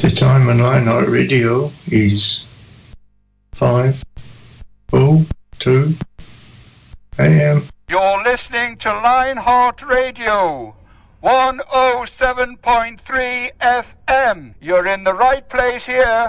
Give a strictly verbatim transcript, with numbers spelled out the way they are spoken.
The time on Lionheart Radio is five oh two a.m. You're listening to Lionheart Radio, one oh seven point three F M. You're in the right place here.